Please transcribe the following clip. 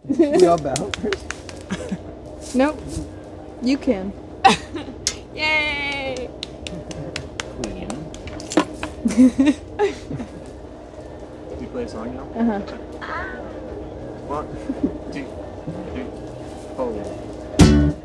We all bow. Nope. You can. Yay! Queen. Do you play a song now? Uh-huh. 1, 2, 3, 4.